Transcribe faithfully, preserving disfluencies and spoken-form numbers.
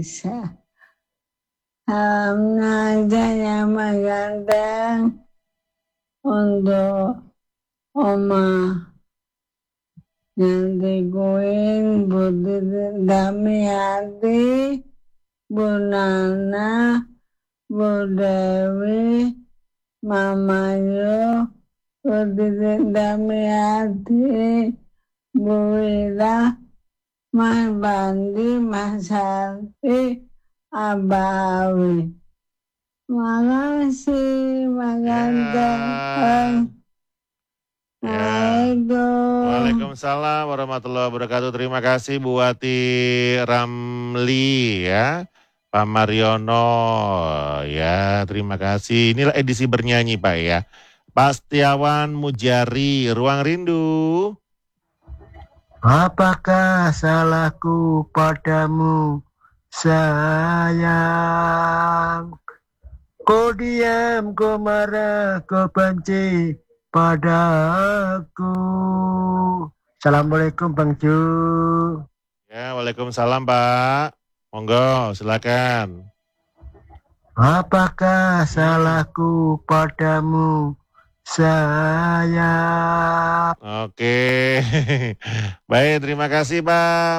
bisa. Salamnya aja yang mengganteng untuk Oma Yanti Queen, Budi Damiati, Bu Nana, Bu Dewi, Mama Yu, Budi Damiati, Bu Wira, Mas Bandi, Mas Sarti, Abah Awi. Makasih, Maganteng. Ya. Waalaikumsalam warahmatullahi wabarakatuh. Terima kasih Bu Wati Ramli ya. Pak Mariono ya, terima kasih. Inilah edisi bernyanyi Pak ya. Pak Setiawan Mujari, Ruang Rindu. Apakah salahku padamu, sayang? Kau diam, kau marah, kau benci padaku. Assalamualaikum Bang Ju. Ya, waalaikumsalam Pak. Monggo, silakan. Apakah salahku padamu, sayang? Oke. Baik, terima kasih Pak.